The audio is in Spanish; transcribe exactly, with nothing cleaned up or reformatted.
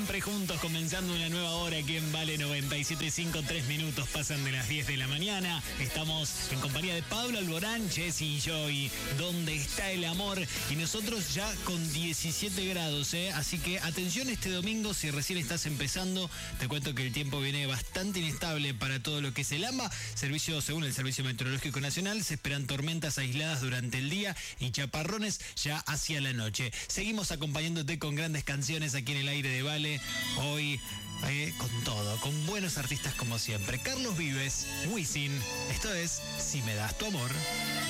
siempre juntos, comenzando una nueva hora aquí en Vale noventa y siete punto cinco, tres minutos pasan de las diez de la mañana. Estamos en compañía de Pablo Alborán, Jessy y Joey. ¿Dónde está el amor? Y nosotros ya con diecisiete grados, ¿eh? Así que atención este domingo, si recién estás empezando, te cuento que el tiempo viene bastante inestable para todo lo que es el AMBA. Servicio, según el Servicio Meteorológico Nacional, se esperan tormentas aisladas durante el día y chaparrones ya hacia la noche. Seguimos acompañándote con grandes canciones aquí en el aire de Vale. Hoy eh, con todo, con buenos artistas como siempre. Carlos Vives, Wisin. Esto es Si me das tu amor.